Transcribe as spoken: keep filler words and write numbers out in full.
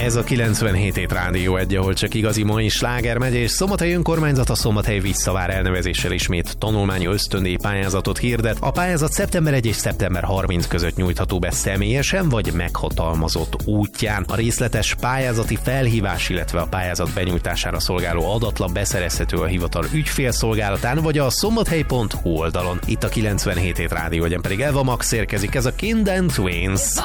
Ez a kilencvenhét hét Rádió egy, ahol csak igazi mai sláger megy, és Szombathely önkormányzata Szombathely visszavár elnevezéssel ismét tanulmányi ösztöndíj pályázatot hirdet. A pályázat szeptember elseje és szeptember harmincadika között nyújtható be személyesen vagy meghatalmazott útján. A részletes pályázati felhívás, illetve a pályázat benyújtására szolgáló adatlap beszerezhető a hivatal ügyfélszolgálatán vagy a szombathely pont hu oldalon. Itt a kilencvenhét hét Rádió, egyen pedig Eva Max érkezik, ez a Kind and Twins.